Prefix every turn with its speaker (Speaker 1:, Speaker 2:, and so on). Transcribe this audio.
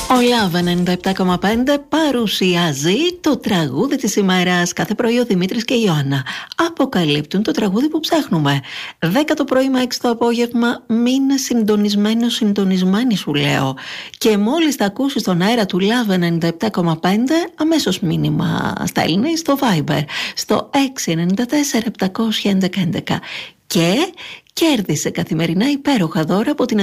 Speaker 1: Ο Love 97,5 παρουσιάζει το τραγούδι της ημέρας. Κάθε πρωί ο Δημήτρης και η Ιωάννα αποκαλύπτουν το τραγούδι που ψάχνουμε. 10 το πρωί με 6 το απόγευμα. Μείνε συντονισμένος, συντονισμένη σου λέω. Και μόλις θα ακούσεις τον αέρα του Love 97,5, αμέσως μήνυμα στέλνει στο Viber στο 694 711 11. Και κέρδισε καθημερινά υπέροχα δώρα από την